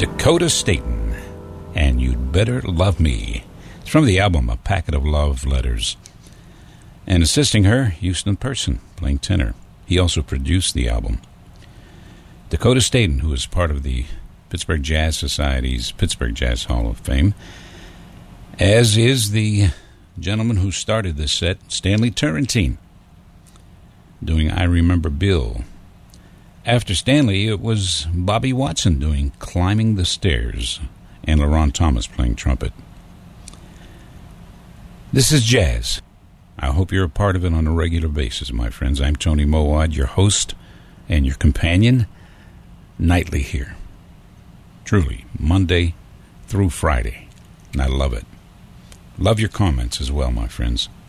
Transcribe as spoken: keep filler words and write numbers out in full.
Dakota Staton, and You'd Better Love Me. It's from the album A Packet of Love Letters. And assisting her, Houston Person, playing tenor. He also produced the album. Dakota Staton, who is part of the Pittsburgh Jazz Society's Pittsburgh Jazz Hall of Fame, as is the gentleman who started this set, Stanley Turrentine, doing I Remember Bill. After Stanley, it was Bobby Watson doing Climbing the Stairs, and LaRon Thomas playing trumpet. This is jazz. I hope you're a part of it on a regular basis, my friends. I'm Tony Mowad, your host and your companion, nightly here. Truly, Monday through Friday. And I love it. Love your comments as well, my friends.